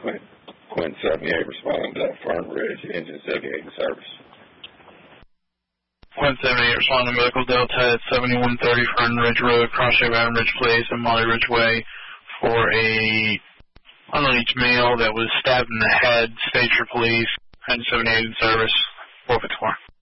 Quint 78 responding to Fern Ridge, engine 78 in service. Quint 78 responding to Medical Delta at 7130 Fern Ridge Road, Cross-Shape Island Ridge Place and Molly Ridge Way for a unreleased male that was stabbed in the head. Stage for police, engine 78 in service, 454.